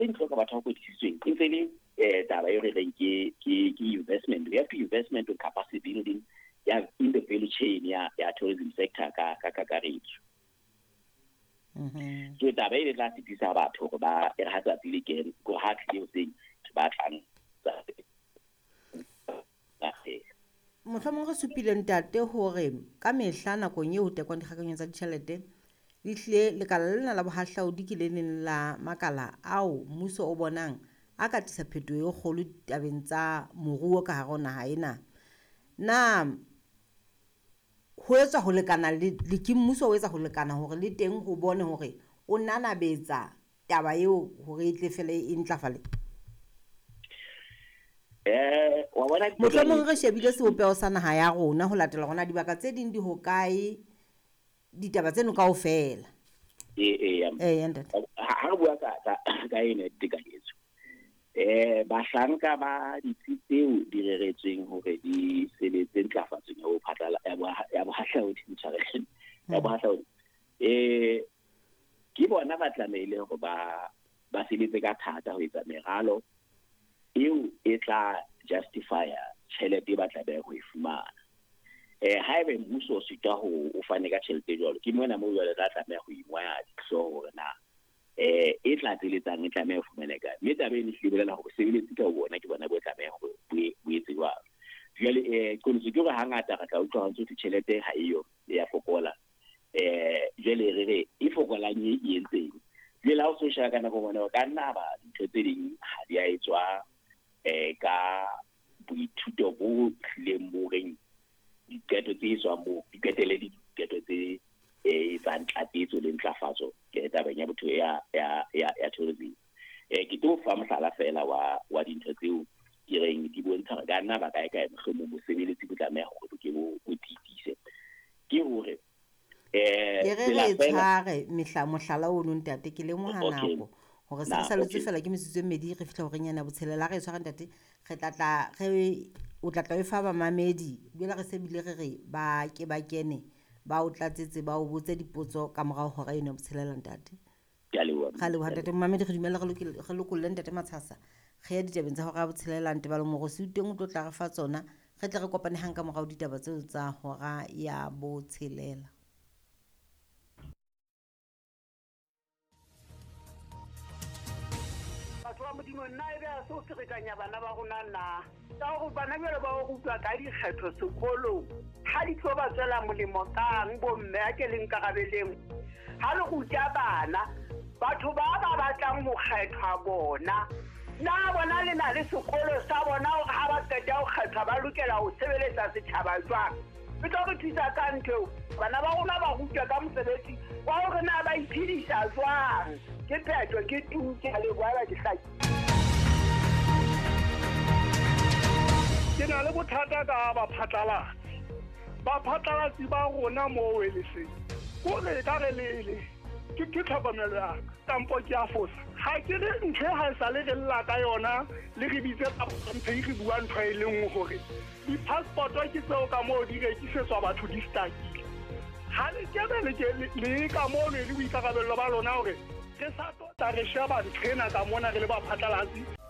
ntlo ka batho ba kwetisitsweng e ntse le taba e re reng ke investment. We have to investment in capacity building in the value chain ya tourism sector ka kakaretso. So taba e le tla sitisa batho go ba e ha tsatsi le ke go ha tlile o seng ba tlang mohlomong re supile ntate hore ka mehla nakong eo tekong dikgakanyong tsa ditjhelete le hlile lekala lena la bohahlaudi ke le leng la makala ao mmuso o bonang a ka tisa phetoho e kgolo ditabeng tsa moruo ka hare ho naha ena. Na ho etswa ho lekana le ke mmuso o etsa ho lekana hore le teng ho bone hore o nanabetsa taba eo hore e tle fele e ntlafale? Wa bona mohlomong re shebile sebopeho sa naha ya rona ho latela rona dibaka tse ding di hokae ditaba tseno kaofela. Ha re bua ka ene tekanyetso bahlanka ba ditsi tseo di reretsweng hore di sebetse ntlafatsong ya ho phatala ya bohahlaudi interaction ya bohahlaudi ke bona ba tlamehile hore ba sebetse ka thata ho etsa meralo eo e tla justifier tjhelete ba tla be ho e fumana. Haebe mmuso o sita ho fane ka tjhelete jwalo ke mona moo jwale tla tlameha ho ingwaya dihlooho hore na e tla tseletsang e tlameha ho fumaneka mme taba e hlibelela hore sebeletsi ka bona ke bona bo tlameha hore bo etse jwalo. Jwale konse ke hore hangata re tla utlwa ntse tjhelete ha eyo ya fokola jwale re e fokolang e entseng jwale ha o so shaka na go bona ka nna ba ntho tse ding ha di a etswa ka boithuto bo tlileng mo reng diketo tse iswang mo diketele diketo tse tsa ntlatetso le ntlafatso ke tabeng ya botho ya tourism. Ke tlo fa mohlala fela wa dintho tseo ke reng di bontsha ka nna ba kae mohlomong mosebeletsi bo tlameha hore ke bo titise ke hore re tshware mohlala o no ntate ke lemoha nako hore se sa letse fela ke mesitswe mmedi re fihla hore nyana botshelela re tshwara ntate re tlatla o tlatla e fa ba mamedi bile re se bile re ba ke ba kene ba o tlatsetse ba o botse dipotso ka morao hore ene botshelela ntate ya lewa ga le wa ntate mamedi re dumela re lokolle ntate Matshasa ge ya ditebeng tsa hore a botshelela ntate ba le mo go se uteng o tlo tla re fa tsona re tle re kopane hang ka morao ditaba tseo tsa hora ya botshelela. batho ba modimo nna e be a se o ferekanya bana ba rona na ka gore bana bjale ba go rutwa ka dikgetho sekolong ha di tlo ba tswela molemo kang bomme a ke leng karabeleng ha le ruta bana batho ba batlang ho kgethwa bona na bona le na le sekolo sa bona hore ha ba qeta ho kgethwa ba lokela ho sebeletsa setjhaba jwang e tlo re thusa ka ntho bana ba rona ba rutwa ka mosebetsi wa hore na ba iphedisa jwang ke phetho ke tuke le boela ke hlaki ke na le bothata ka baphatlalatsi ba rona mo weleseng ko re ka re le ke tlhokomelo ya tampo ke a fosa ha ke re ntho ha e sa le re lla ka yona le re bitse ka mphe re bua ntho e leng hore di-passport ke tseo ka moo di rekisetswa batho di stakile ha le kebe le ka moo le boikarabello ba lona hore re sa tota re sheba nthena ka mona re le baphatlalatsi